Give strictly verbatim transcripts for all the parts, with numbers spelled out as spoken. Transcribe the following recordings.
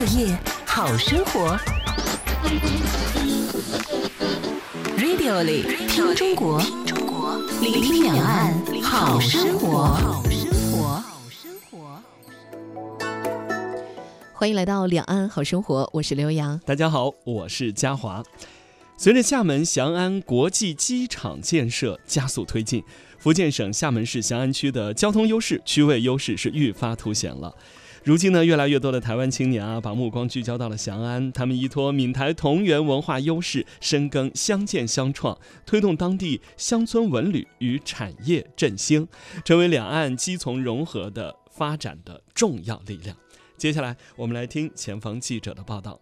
业好生活 ，Radio 里听中国，聆听两岸好生活。欢迎来到两岸好生活，我是刘洋。 大家好，我是嘉华。随着厦门翔安国际机场建设加速推进，福建省厦门市翔安区的交通优势、区位优势是愈发凸显了。如今呢，越来越多的台湾青年啊，把目光聚焦到了翔安，他们依托闽台同源文化优势，深耕乡建乡创，推动当地乡村文旅与产业振兴，成为两岸基从融合的发展的重要力量。接下来，我们来听前方记者的报道。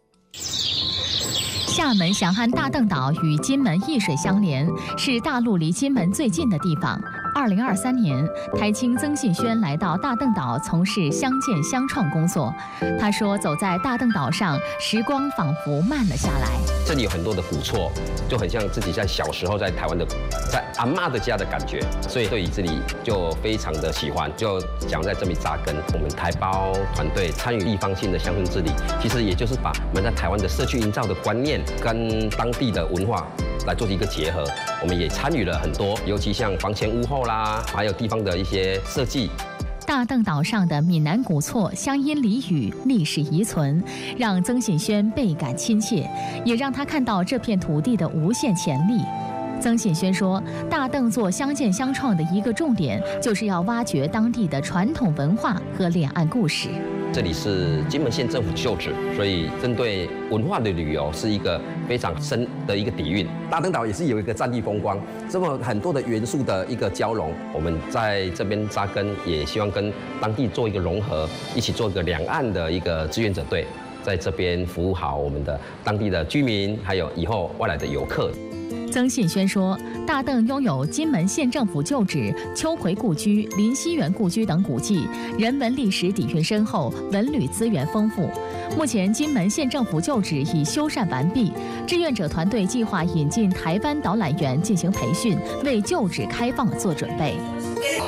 厦门翔安大嶝岛与金门易水相连，是大陆离金门最近的地方。二零二三年，台青曾信轩来到大嶝岛从事乡建乡创工作。他说，走在大嶝岛上，时光仿佛慢了下来。 这里有很多的古厝，就很像自己在小时候在台湾的，在阿嬷的家的感觉，所以对于这里就非常的喜欢，就想在这里扎根。我们台胞团队参与地方性的乡村治理，其实也就是把我们在台湾的社区营造的观念跟当地的文化来做一个结合。我们也参与了很多，尤其像房前屋后啦，还有地方的一些设计。 大嶝岛上的闽南古厝、乡音俚语、历史遗存，让曾信轩倍感亲切，也让他看到这片土地的无限潜力。曾信轩说，大嶝做乡建乡创的一个重点，就是要挖掘当地的传统文化和两岸故事。 这里是金门县政府旧址，所以针对文化的旅游是一个非常深的一个底蕴。大嶝岛也是有一个战地风光，这么很多的元素的一个交融，我们在这边扎根，也希望跟当地做一个融合，一起做一个两岸的一个志愿者队，在这边服务好我们的当地的居民，还有以后外来的游客。 曾信轩说，大嶝拥有金门县政府旧址、秋葵故居、林溪园故居等古迹，人文历史底蕴深厚，文旅资源丰富。目前，金门县政府旧址已修缮完毕，志愿者团队计划引进台湾导览员进行培训，为旧址开放做准备。 对，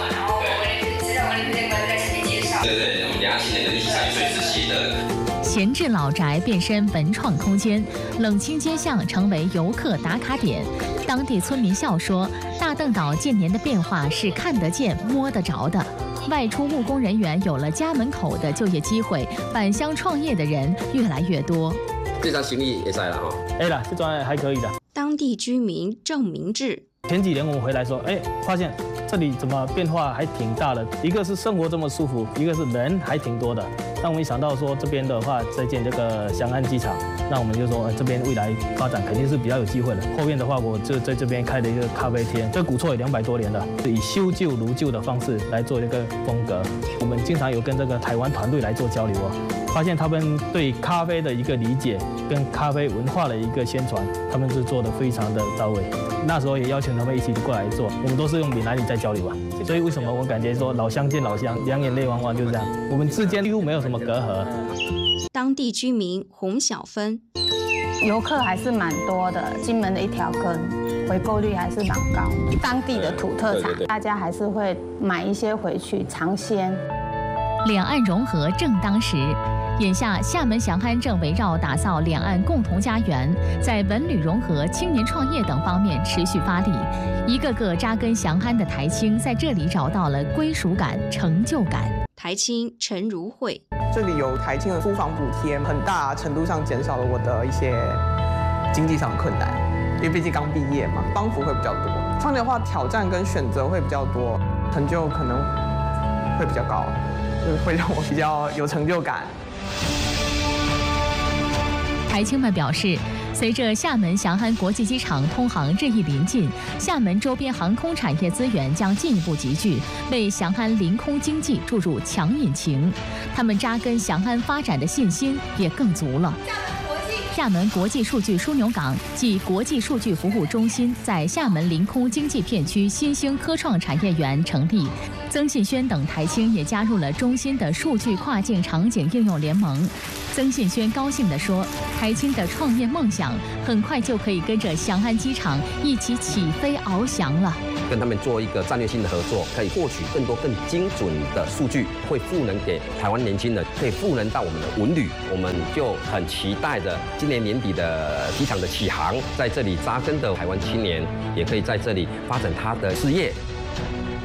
对，我们等下请那个立山水师系的。 闲置老宅变身文创空间，冷清街巷成为游客打卡点。当地村民笑说，大嶝岛近年的变化是看得见、摸得着的。外出务工人员有了家门口的就业机会，返乡创业的人越来越多。 这张行李也在了哈， 哎啦，这张还可以的。 当地居民郑明志， 前几年我们回来说，哎，发现这里怎么变化还挺大的，一个是生活这么舒服，一个是人还挺多的。那我们想到说这边的话，再建这个翔安机场，那我们就说，呃，这边未来发展肯定是比较有机会的。后面的话，我就在这边开了一个咖啡厅，这古厝有两百多年了，以修旧如旧的方式来做一个风格。我们经常有跟这个台湾团队来做交流哦，发现他们对咖啡的一个理解跟咖啡文化的一个宣传，他们是做得非常的到位。那时候也邀请他们一起过来做，我们都是用闽南语在交流啊。所以为什么我感觉说老乡见老乡，两眼泪汪汪，就是这样。我们之间几乎没有什么隔阂。 当地居民洪小芬， 游客还是蛮多的，金门的一条坑，回购率还是蛮高。当地的土特产，对对对，大家还是会买一些回去尝鲜。 两岸融合正当时。眼下，厦门翔安正围绕打造两岸共同家园，在文旅融合、青年创业等方面持续发力。一个个扎根翔安的台青，在这里找到了归属感、成就感。 台青陈如慧， 这里有台青的租房补贴，很大程度上减少了我的一些经济上的困难，因为毕竟刚毕业嘛，帮扶会比较多。创业的话，挑战跟选择会比较多，成就可能会比较高，就是会让我比较有成就感。 台青们表示，随着厦门翔安国际机场通航日益临近，厦门周边航空产业资源将进一步集聚，为翔安临空经济注入强引擎。他们扎根翔安发展的信心也更足了。厦门国际数据枢纽港暨国际数据服务中心在厦门临空经济片区新兴科创产业园成立，曾信轩等台青也加入了中心的数据跨境场景应用联盟。曾信轩高兴地说，台青的创业梦想很快就可以跟着翔安机场一起起飞翱翔了。 跟他们做一个战略性的合作，可以获取更多更精准的数据，会赋能给台湾年轻人，可以赋能到我们的文旅。我们就很期待着今年年底的机场的启航，在这里扎根的台湾青年，也可以在这里发展他的事业。